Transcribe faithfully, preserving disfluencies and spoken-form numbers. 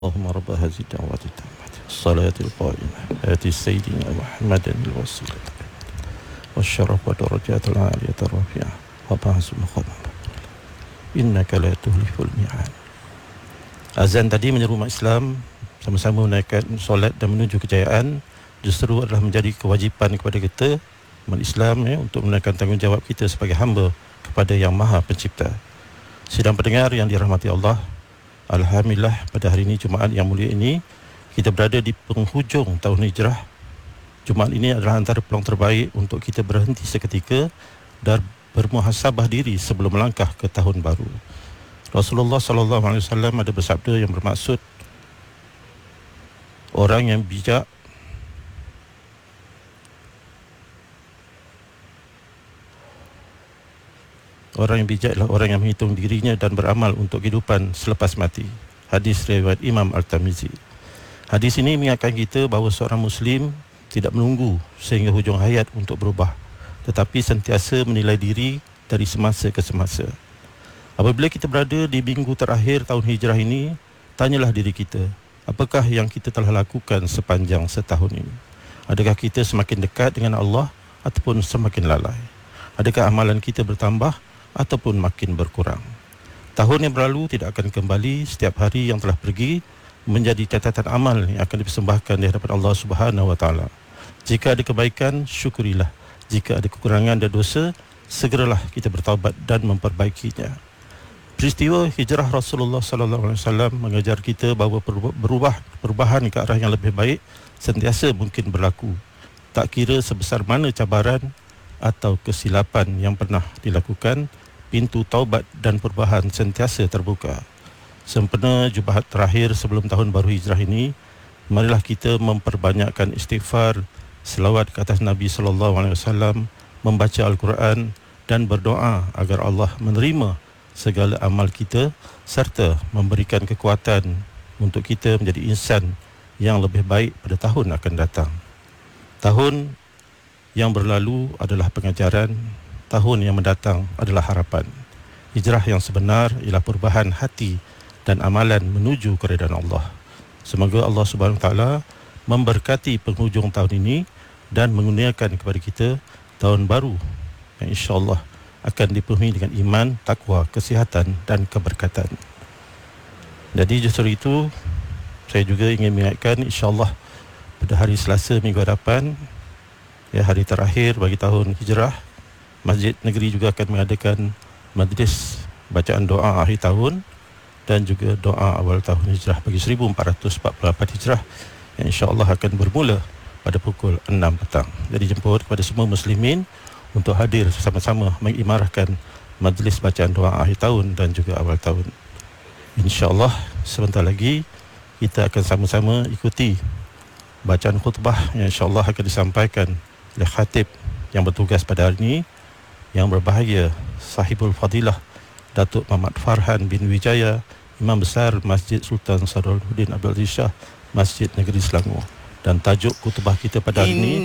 اللهم رب هذه الدعوات التامة الصلاة القائمة آت سيدنا محمدا الوسيلة والشرف والدرجات العالية الرفيعة وبعث مقام إنك لا تخلف الميعاد. Azan tadi menyeru umat Islam sama-sama menaikkan solat dan menuju kejayaan justru adalah menjadi kewajipan kepada kita umat Islam ya, untuk menaikkan tanggungjawab kita sebagai hamba kepada Yang Maha Pencipta. Sidang pendengar yang dirahmati Allah, alhamdulillah pada hari ini Jumaat yang mulia ini kita berada di penghujung tahun hijrah. Jumaat ini adalah antara peluang terbaik untuk kita berhenti seketika dan bermuhasabah diri sebelum melangkah ke tahun baru. Rasulullah sallallahu alaihi wasallam ada bersabda yang bermaksud orang yang bijak Orang yang bijak adalah orang yang menghitung dirinya dan beramal untuk kehidupan selepas mati. Hadis riwayat Imam Al-Tirmizi. Hadis ini mengingatkan kita bahawa seorang Muslim tidak menunggu sehingga hujung hayat untuk berubah, tetapi sentiasa menilai diri dari semasa ke semasa. Apabila kita berada di minggu terakhir tahun hijrah ini, tanyalah diri kita, apakah yang kita telah lakukan sepanjang setahun ini? Adakah kita semakin dekat dengan Allah ataupun semakin lalai? Adakah amalan kita bertambah ataupun makin berkurang? Tahun yang berlalu tidak akan kembali. Setiap hari yang telah pergi menjadi catatan amal yang akan dipersembahkan di hadapan Allah Subhanahu wa taala. Jika ada kebaikan, syukurilah. Jika ada kekurangan dan dosa, segeralah kita bertaubat dan memperbaikinya. Peristiwa hijrah Rasulullah sallallahu alaihi wasallam mengajar kita bahawa berubah perubahan ke arah yang lebih baik sentiasa mungkin berlaku, tak kira sebesar mana cabaran atau kesilapan yang pernah dilakukan. Pintu taubat dan perubahan sentiasa terbuka. Sempena Jumaat terakhir sebelum tahun baru hijrah ini, marilah kita memperbanyakkan istighfar, selawat ke atas Nabi sallallahu alaihi wasallam, membaca Al-Quran dan berdoa agar Allah menerima segala amal kita serta memberikan kekuatan untuk kita menjadi insan yang lebih baik pada tahun akan datang. Tahun yang berlalu adalah pengajaran, tahun yang mendatang adalah harapan. Hijrah yang sebenar ialah perubahan hati dan amalan menuju keridaan Allah. Semoga Allah Subhanahu Wa Taala memberkati penghujung tahun ini dan mengurniakan kepada kita tahun baru yang insya-Allah akan dipenuhi dengan iman, takwa, kesihatan dan keberkatan. Jadi justru itu saya juga ingin mengingatkan insya-Allah pada hari Selasa minggu hadapan, ya, hari terakhir bagi tahun hijrah, Masjid Negeri juga akan mengadakan majlis bacaan doa akhir tahun dan juga doa awal tahun hijrah bagi seribu empat ratus empat puluh lapan hijrah yang insya-Allah akan bermula pada pukul enam petang. Jadi jemput kepada semua muslimin untuk hadir sama-sama mengimarahkan majlis bacaan doa akhir tahun dan juga awal tahun. Insya-Allah sebentar lagi kita akan sama-sama ikuti bacaan khutbah yang insya-Allah akan disampaikan oleh khatib yang bertugas pada hari ini, yang berbahagia Sahibul Fadilah Datuk Muhammad Farhan bin Wijaya, Imam Besar Masjid Sultan Sadruddin Abdul Aziz Shah, Masjid Negeri Selangor. Dan tajuk khutbah kita pada hari ini